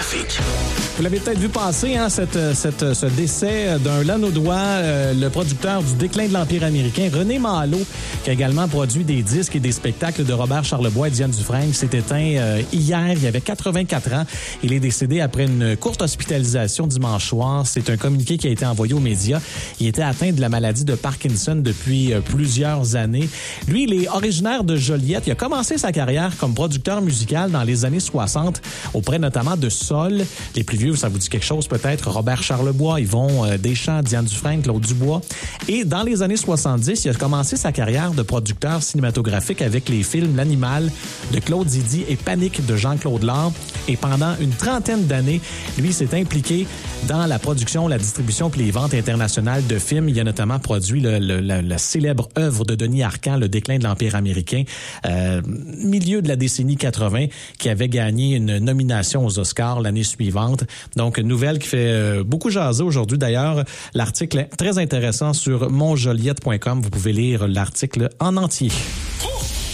Trafic. Vous l'avez peut-être vu passer, hein, ce décès d'un Lanaudois, le producteur du déclin de l'Empire américain, René Malo, qui a également produit des disques et des spectacles de Robert Charlebois et Diane Dufresne, s'est éteint hier. Il avait 84 ans. Il est décédé après une courte hospitalisation dimanche soir. C'est un communiqué qui a été envoyé aux médias. Il était atteint de la maladie de Parkinson depuis plusieurs années. Lui, il est originaire de Joliette. Il a commencé sa carrière comme producteur musical dans les années 60, auprès notamment de Sol. Les plus vieux, ça vous dit quelque chose peut-être, Robert Charlebois, Yvon Deschamps, Diane Dufresne, Claude Dubois. Et dans les années 70, il a commencé sa carrière de producteur cinématographique avec les films L'Animal de Claude Zidi et Panique de Jean-Claude Lard. Et pendant une trentaine d'années, lui s'est impliqué dans la production, la distribution et les ventes internationales de films. Il a notamment produit la célèbre œuvre de Denis Arcand, Le déclin de l'Empire américain, milieu de la décennie 80, qui avait gagné une nomination aux Oscars l'année suivante. Donc, une nouvelle qui fait beaucoup jaser aujourd'hui. D'ailleurs, l'article est très intéressant sur monjoliette.com. Vous pouvez lire l'article en entier.